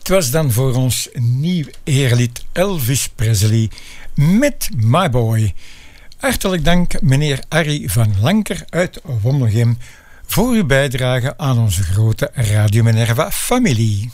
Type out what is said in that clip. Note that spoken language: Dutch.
Dit was dan voor ons nieuw eerlied Elvis Presley met My Boy. Hartelijk dank meneer Arie van Lanker uit Wommelgem voor uw bijdrage aan onze grote Radio Minerva familie.